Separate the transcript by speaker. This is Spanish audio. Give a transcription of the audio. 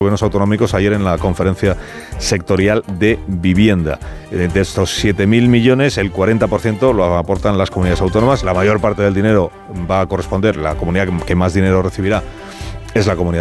Speaker 1: gobiernos autonómicos ayer en la conferencia sectorial de vivienda. De estos 7.000 millones, el 40% lo aportan las comunidades autónomas. La mayor parte del dinero va a corresponder, la comunidad que más dinero recibirá es la comunidad